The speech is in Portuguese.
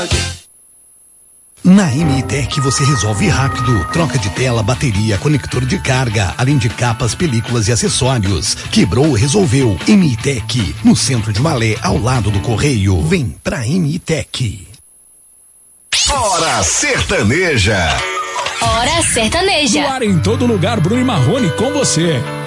Na MITEC você resolve rápido. Troca de tela, bateria, conector de carga, além de capas, películas e acessórios. Quebrou, resolveu. MITEC, no centro de Malé, ao lado do Correio. Vem pra MITEC. Hora Sertaneja. Hora Sertaneja. No ar em todo lugar, Bruno e Marrone com você.